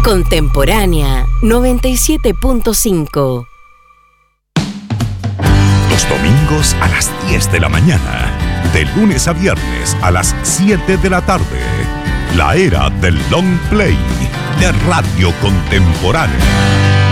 Contemporánea 97.5. Los domingos a las 10 de la mañana. De lunes a viernes a las 7 de la tarde. La era del long play de Radio Contemporánea.